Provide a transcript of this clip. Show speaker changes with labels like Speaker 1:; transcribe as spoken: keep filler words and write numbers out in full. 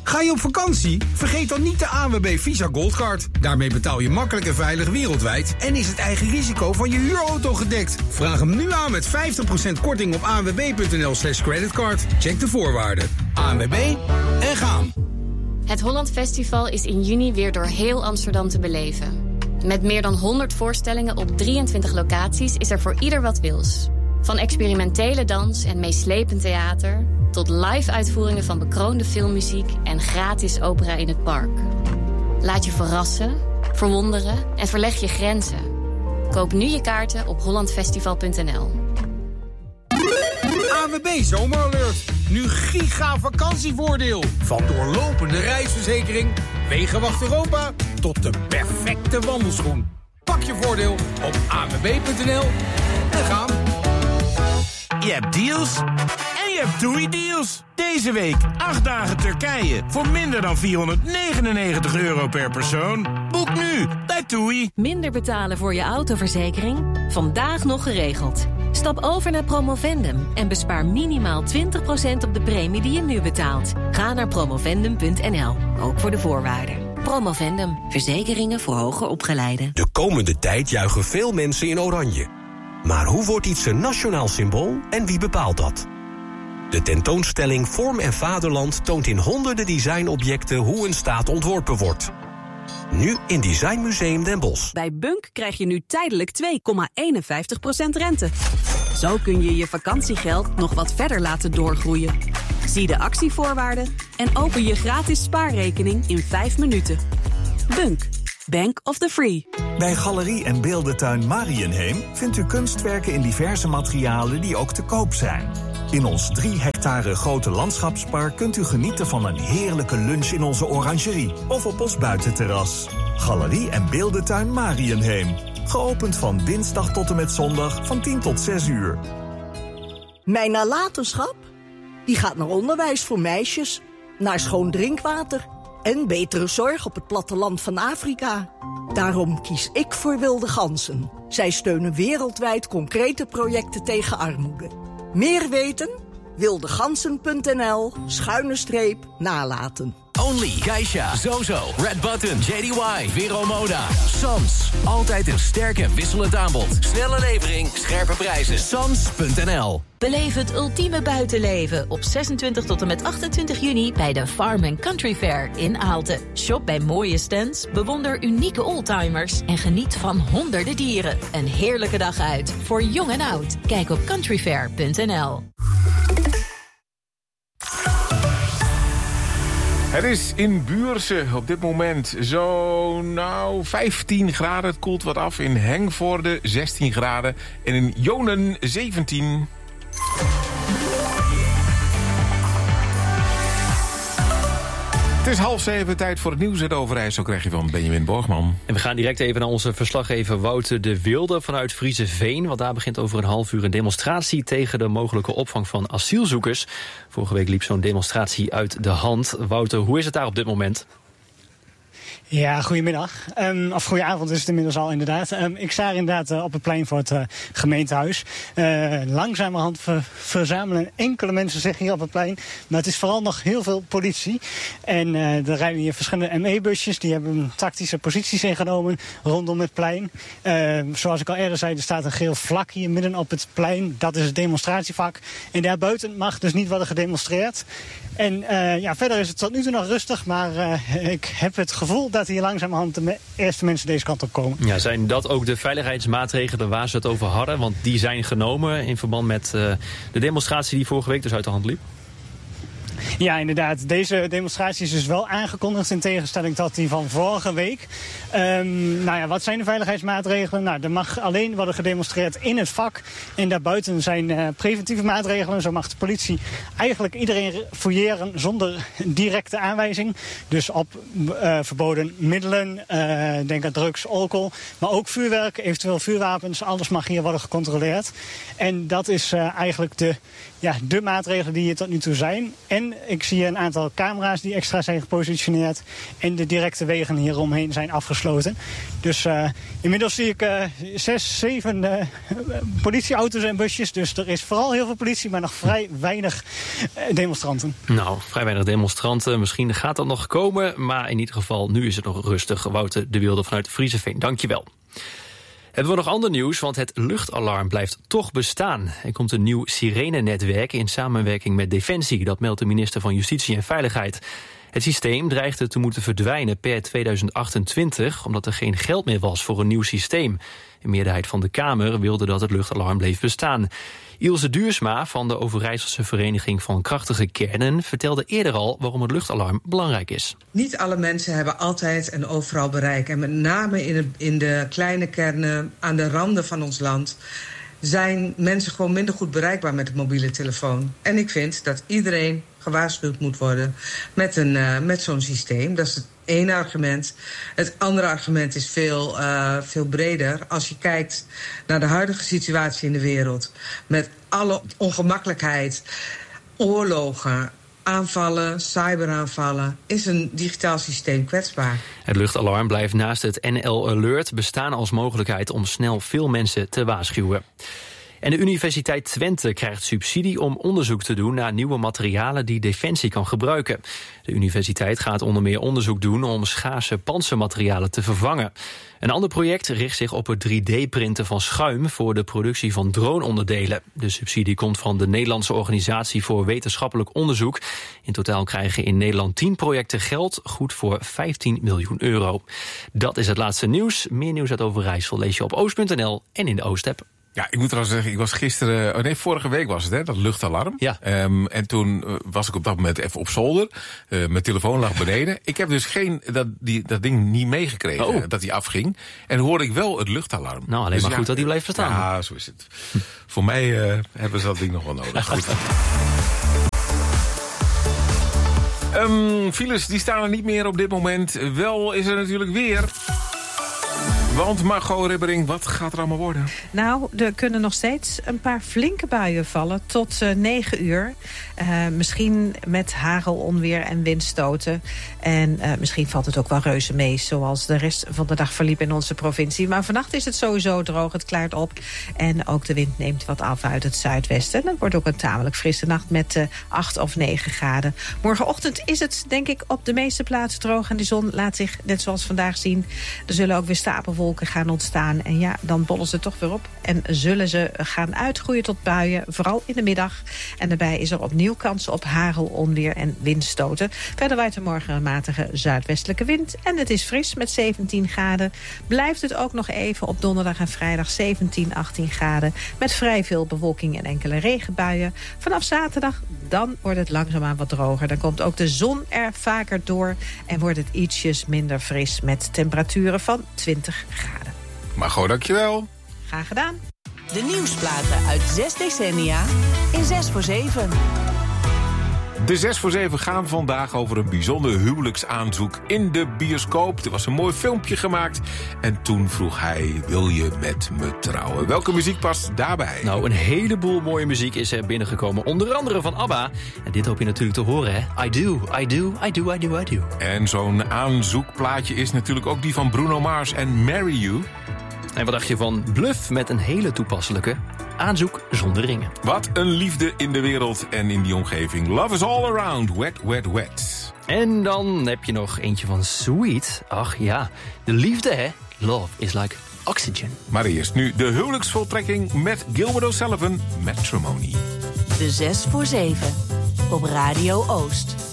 Speaker 1: Ga je op vakantie? Vergeet dan niet de A N W B Visa Goldcard. Daarmee betaal je makkelijk en veilig wereldwijd en is het eigen risico van je huurauto gedekt. Vraag hem nu aan met vijftig procent korting op anwb.nl slash creditcard. Check de voorwaarden. A N W B en gaan.
Speaker 2: Het Holland Festival is in juni weer door heel Amsterdam te beleven. Met meer dan honderd voorstellingen op drieëntwintig locaties is er voor ieder wat wils. Van experimentele dans en meeslepend theater tot live-uitvoeringen van bekroonde filmmuziek en gratis opera in het park. Laat je verrassen, verwonderen en verleg je grenzen. Koop nu je kaarten op hollandfestival punt n l.
Speaker 1: A N W B Zomeralert. Nu giga vakantievoordeel. Van doorlopende reisverzekering, Wegenwacht Europa tot de perfecte wandelschoen. Pak je voordeel op a n w b punt n l en gaan.
Speaker 3: Je hebt deals en je hebt TUI-deals. Deze week acht dagen Turkije voor minder dan vierhonderdnegenennegentig euro per persoon. Boek nu bij TUI.
Speaker 4: Minder betalen voor je autoverzekering? Vandaag nog geregeld. Stap over naar Promovendum en bespaar minimaal twintig procent op de premie die je nu betaalt. Ga naar promovendum punt n l, ook voor de voorwaarden. Promovendum, verzekeringen voor hoger opgeleiden.
Speaker 5: De komende tijd juichen veel mensen in oranje. Maar hoe wordt iets een nationaal symbool en wie bepaalt dat? De tentoonstelling Vorm en Vaderland toont in honderden designobjecten hoe een staat ontworpen wordt. Nu in Designmuseum Den Bosch.
Speaker 6: Bij Bunk krijg je nu tijdelijk twee komma eenenvijftig procent rente. Zo kun je je vakantiegeld nog wat verder laten doorgroeien. Zie de actievoorwaarden en open je gratis spaarrekening in vijf minuten. Bunk. Bank of the Free.
Speaker 7: Bij Galerie en Beeldentuin Marienheem vindt u kunstwerken in diverse materialen die ook te koop zijn. In ons drie hectare grote landschapspark kunt u genieten van een heerlijke lunch in onze orangerie of op ons buitenterras. Galerie en Beeldentuin Marienheem. Geopend van dinsdag tot en met zondag van tien tot zes uur.
Speaker 8: Mijn nalatenschap? Die gaat naar onderwijs voor meisjes, naar schoon drinkwater en betere zorg op het platteland van Afrika. Daarom kies ik voor Wilde Ganzen. Zij steunen wereldwijd concrete projecten tegen armoede. Meer weten? wildegansen punt n l schuine streep nalaten.
Speaker 9: Only, Geisha, Zozo, Red Button, J D Y, Vero Moda, Sans. Altijd een sterk en wisselend aanbod. Snelle levering, scherpe prijzen. Sans punt n l.
Speaker 10: Beleef het ultieme buitenleven op zesentwintig tot en met achtentwintig juni bij de Farm and Country Fair in Aalten. Shop bij mooie stands, bewonder unieke oldtimers en geniet van honderden dieren. Een heerlijke dag uit voor jong en oud. Kijk op countryfair punt n l.
Speaker 11: Het is in Buurse op dit moment zo nou vijftien graden. Het koelt wat af. In Hengvoorde zestien graden. En in Jonen zeventien. Het is half zeven, tijd voor het nieuws uit Overijssel. Krijg je van Benjamin Borgman.
Speaker 12: En we gaan direct even naar onze verslaggever Wouter de Wilde vanuit Frieseveen. Want daar begint over een half uur een demonstratie tegen de mogelijke opvang van asielzoekers. Vorige week liep zo'n demonstratie uit de hand. Wouter, hoe is het daar op dit moment?
Speaker 13: Ja, goedemiddag. Um, of goedenavond is het inmiddels al inderdaad. Um, ik sta inderdaad uh, op het plein voor het uh, gemeentehuis. Uh, langzamerhand ver- verzamelen enkele mensen zich hier op het plein. Maar het is vooral nog heel veel politie. En uh, er rijden hier verschillende M E-busjes. Die hebben tactische posities ingenomen rondom het plein. Uh, zoals ik al eerder zei, er staat een geel vlak hier midden op het plein. Dat is het demonstratievak. En daarbuiten mag dus niet worden gedemonstreerd. En uh, ja, verder is het tot nu toe nog rustig. Maar uh, ik heb het gevoel dat hier langzamerhand de me- eerste mensen deze kant op komen.
Speaker 12: Ja, zijn dat ook de veiligheidsmaatregelen waar ze het over hadden? Want die zijn genomen in verband met uh, de demonstratie die vorige week dus uit de hand liep.
Speaker 13: Ja, inderdaad. Deze demonstratie is dus wel aangekondigd in tegenstelling tot die van vorige week. Um, nou ja, wat zijn de veiligheidsmaatregelen? Nou, er mag alleen worden gedemonstreerd in het vak. En daarbuiten zijn uh, preventieve maatregelen. Zo mag de politie eigenlijk iedereen fouilleren zonder directe aanwijzing. Dus op uh, verboden middelen, uh, denk aan drugs, alcohol. Maar ook vuurwerk, eventueel vuurwapens. Alles mag hier worden gecontroleerd. En dat is uh, eigenlijk de, ja, de maatregelen die hier tot nu toe zijn. En ik zie een aantal camera's die extra zijn gepositioneerd. En de directe wegen hieromheen zijn afgesloten. Dus uh, inmiddels zie ik uh, zes, zeven uh, politieauto's en busjes. Dus er is vooral heel veel politie, maar nog vrij weinig uh, demonstranten.
Speaker 12: Nou, vrij weinig demonstranten. Misschien gaat dat nog komen. Maar in ieder geval, nu is het nog rustig. Wouter de Wilde vanuit Frieseveen, dankjewel. Hebben we nog ander nieuws, want het luchtalarm blijft toch bestaan. Er komt een nieuw sirenenetwerk in samenwerking met Defensie. Dat meldt de minister van Justitie en Veiligheid. Het systeem dreigde te moeten verdwijnen per tweeduizend achtentwintig... omdat er geen geld meer was voor een nieuw systeem. Een meerderheid van de Kamer wilde dat het luchtalarm bleef bestaan. Ilse Duursma van de Overijsselse Vereniging van Krachtige Kernen vertelde eerder al waarom het luchtalarm belangrijk is.
Speaker 14: Niet alle mensen hebben altijd en overal bereik. En met name in de, in de kleine kernen aan de randen van ons land zijn mensen gewoon minder goed bereikbaar met de mobiele telefoon. En ik vind dat iedereen gewaarschuwd moet worden met, een, uh, met zo'n systeem. Dat is het ene argument. Het andere argument is veel, uh, veel breder. Als je kijkt naar de huidige situatie in de wereld, met alle ongemakkelijkheid, oorlogen, aanvallen, cyberaanvallen, is een digitaal systeem kwetsbaar.
Speaker 12: Het luchtalarm blijft naast het N L Alert bestaan als mogelijkheid om snel veel mensen te waarschuwen. En de Universiteit Twente krijgt subsidie om onderzoek te doen naar nieuwe materialen die Defensie kan gebruiken. De universiteit gaat onder meer onderzoek doen om schaarse pantsermaterialen te vervangen. Een ander project richt zich op het drie D-printen van schuim voor de productie van droneonderdelen. De subsidie komt van de Nederlandse Organisatie voor Wetenschappelijk Onderzoek. In totaal krijgen in Nederland tien projecten geld, goed voor vijftien miljoen euro. Dat is het laatste nieuws. Meer nieuws uit Overijssel lees je op oost punt n l en in de Oost-app.
Speaker 11: Ja, ik moet trouwens zeggen, ik was gisteren... Oh nee, vorige week was het, hè, dat luchtalarm.
Speaker 12: Ja.
Speaker 11: Um, en toen uh, was ik op dat moment even op zolder. Uh, mijn telefoon lag beneden. Ik heb dus geen, dat, die, dat ding niet meegekregen,
Speaker 12: oh.
Speaker 11: dat die afging. En hoorde ik wel het luchtalarm.
Speaker 12: Nou, alleen
Speaker 11: dus
Speaker 12: maar
Speaker 11: ja,
Speaker 12: goed dat die blijft verstaan.
Speaker 11: Ja, zo is het. Hm. Voor mij uh, hebben ze dat ding nog wel nodig. Goed. Um, files, die staan er niet meer op dit moment. Wel is er natuurlijk weer... Want Margot Ribbering, wat gaat er allemaal worden?
Speaker 15: Nou, er kunnen nog steeds een paar flinke buien vallen tot uh, negen uur. Uh, misschien met hagel, onweer en windstoten. En uh, misschien valt het ook wel reuze mee, zoals de rest van de dag verliep in onze provincie. Maar vannacht is het sowieso droog, het klaart op. En ook de wind neemt wat af uit het zuidwesten. En het wordt ook een tamelijk frisse nacht met uh, acht of negen graden. Morgenochtend is het, denk ik, op de meeste plaatsen droog. En de zon laat zich, net zoals vandaag, zien. Er zullen ook weer stapelwolken gaan ontstaan. En ja, dan bollen ze toch weer op. En zullen ze gaan uitgroeien tot buien, vooral in de middag. En daarbij is er opnieuw kans op hagel, onweer en windstoten. Verder waait er morgen een matige zuidwestelijke wind. En het is fris met zeventien graden. Blijft het ook nog even op donderdag en vrijdag zeventien, achttien graden. Met vrij veel bewolking en enkele regenbuien. Vanaf zaterdag, dan wordt het langzaamaan wat droger. Dan komt ook de zon er vaker door. En wordt het ietsjes minder fris met temperaturen van twintig graden.
Speaker 11: Margot, dankjewel.
Speaker 15: Graag gedaan.
Speaker 16: De nieuwsplaten uit zes decennia in zes voor zeven.
Speaker 11: De zes voor zeven gaan vandaag over een bijzonder huwelijksaanzoek in de bioscoop. Er was een mooi filmpje gemaakt en toen vroeg hij, wil je met me trouwen? Welke muziek past daarbij?
Speaker 12: Nou, een heleboel mooie muziek is er binnengekomen. Onder andere van ABBA. En dit hoop je natuurlijk te horen, hè? I do, I do, I do, I do, I do.
Speaker 11: En zo'n aanzoekplaatje is natuurlijk ook die van Bruno Mars en Marry You.
Speaker 12: En wat dacht je van Bluff met een hele toepasselijke aanzoek zonder ringen?
Speaker 11: Wat een liefde in de wereld en in die omgeving. Love is all around, wet, wet, wet.
Speaker 12: En dan heb je nog eentje van Sweet. Ach ja, de liefde, hè? Love is like oxygen.
Speaker 11: Maar eerst nu de huwelijksvoltrekking met Gilbert O'Sullivan, Matrimony.
Speaker 16: De zes voor zeven op Radio Oost.